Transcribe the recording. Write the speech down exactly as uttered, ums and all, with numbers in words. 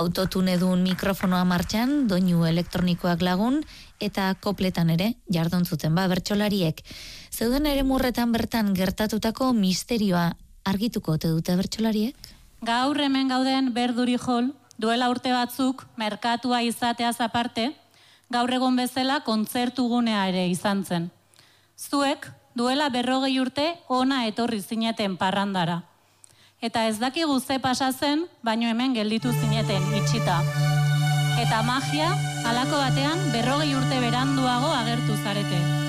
autotunedun mikrofonoa martxan, doinu elektronikoak lagun, eta kopletan ere jardun zuten ba bertsolariek. Zeuden ere murretan bertan gertatutako misterioa argituko ote dute bertsolariek? Gaur hemen gauden Berduri Hall, duela urte batzuk, merkatua izateaz aparte, gaur egon bezala kontzertugunea ere izan zen. Zuek, duela berrogei urte ona etorri zineten parrandara. Eta ez dakigu ze pasa zen, baino hemen gelditu zineten itxita. Eta magia, halako batean, berrogei urte beranduago agertu zarete.